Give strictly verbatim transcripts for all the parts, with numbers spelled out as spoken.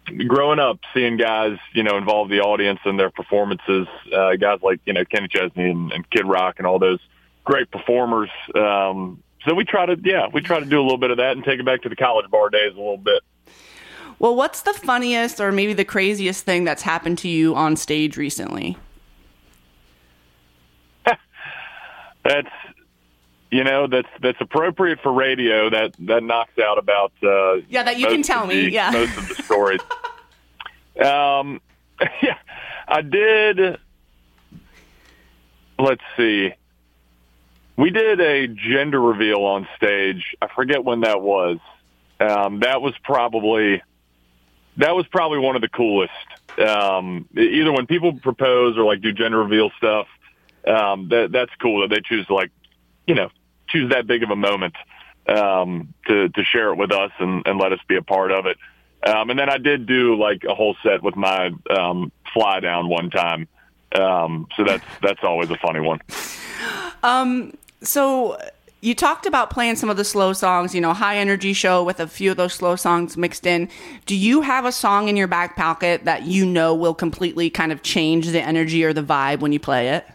growing up, seeing guys, you know, involve the audience in their performances, uh, guys like, you know, Kenny Chesney and, and Kid Rock and all those great performers. Um, so we try to, yeah, we try to do a little bit of that and take it back to the college bar days a little bit. Well, what's the funniest or maybe the craziest thing that's happened to you on stage recently? That's, you know, that's that's appropriate for radio. That that knocks out about uh, yeah, that you can tell me. The, yeah, most of the stories. um, yeah, I did. Let's see. We did a gender reveal on stage. I forget when that was. Um, that was probably that was probably one of the coolest. Um, either when people propose or like do gender reveal stuff. Um, that that's cool that they choose to, like, you know, choose that big of a moment um, to to share it with us and, and let us be a part of it. Um, and then I did do like a whole set with my um, fly down one time. Um, so that's that's always a funny one. Um. So you talked about playing some of the slow songs, you know, high energy show with a few of those slow songs mixed in. Do you have a song in your back pocket that you know will completely kind of change the energy or the vibe when you play it?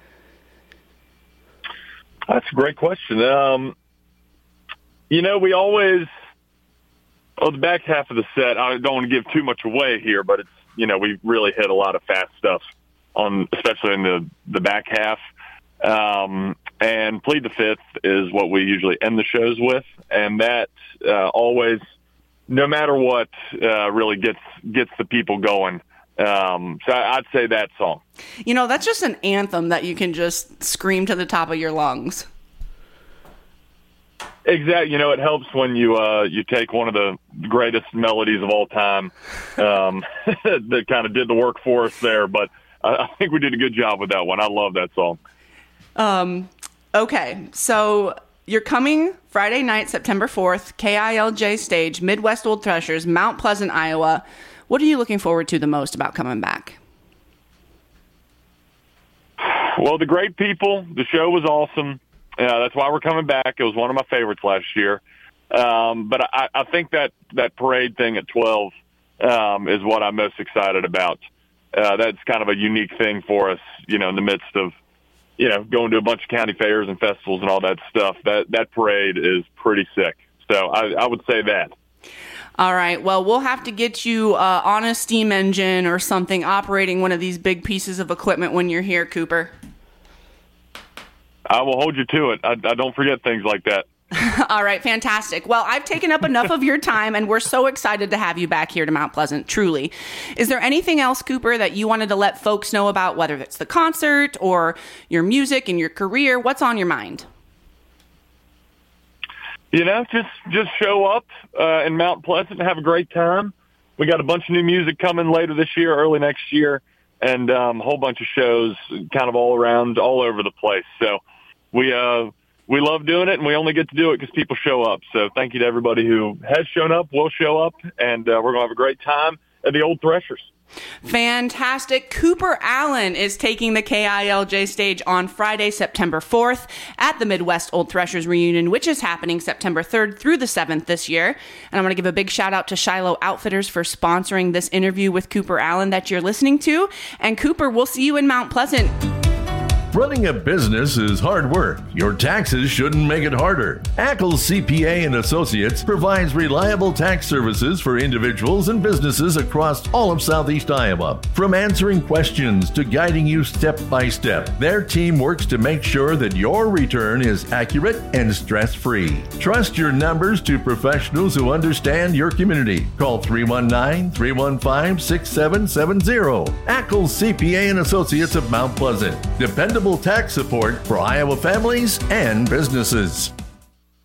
That's a great question. Um, you know, we always, well, the back half of the set, I don't want to give too much away here, but it's, you know, we really hit a lot of fast stuff on, especially in the, the back half. Um, and Plead the Fifth is what we usually end the shows with. And that uh, always, no matter what, uh, really gets, gets the people going. Um, so I'd say that song. You know, that's just an anthem that you can just scream to the top of your lungs. Exactly. You know, it helps when you uh, you take one of the greatest melodies of all time um, that kind of did the work for us there. But I, I think we did a good job with that one. I love that song. Um, okay, so you're coming Friday night, September fourth, K I L J stage, Midwest Old Threshers, Mount Pleasant, Iowa. What are you looking forward to the most about coming back? Well, the great people. The show was awesome. Uh, that's why we're coming back. It was one of my favorites last year. Um, but I, I think that, that parade thing at twelve um, is what I'm most excited about. Uh, that's kind of a unique thing for us, you know, in the midst of, you know, going to a bunch of county fairs and festivals and all that stuff. That that parade is pretty sick. So I, I would say that. All right. Well, we'll have to get you uh, on a steam engine or something operating one of these big pieces of equipment when you're here, Cooper. I will hold you to it. I, I don't forget things like that. All right. Fantastic. Well, I've taken up enough of your time, and we're so excited to have you back here to Mount Pleasant, truly. Is there anything else, Cooper, that you wanted to let folks know about, whether it's the concert or your music and your career? What's on your mind? You know, just just show up uh, in Mount Pleasant and have a great time. We got a bunch of new music coming later this year, early next year, and um, a whole bunch of shows kind of all around, all over the place. So we uh, we love doing it, and we only get to do it because people show up. So thank you to everybody who has shown up, will show up, and uh, we're going to have a great time at the Old Threshers. Fantastic. Cooper Allen is taking the K I L J stage on Friday, September fourth at the Midwest Old Threshers reunion, which is happening September third through the seventh this year. And I want to give a big shout out to Shiloh Outfitters for sponsoring this interview with Cooper Allen that you're listening to. And Cooper, we'll see you in Mount Pleasant. Running a business is hard work. Your taxes shouldn't make it harder. Ackles C P A and Associates provides reliable tax services for individuals and businesses across all of Southeast Iowa. From answering questions to guiding you step by step, their team works to make sure that your return is accurate and stress-free. Trust your numbers to professionals who understand your community. Call three one nine, three one five, six seven seven zero. Ackles C P A and Associates of Mount Pleasant. Dependable tax support for Iowa families and businesses.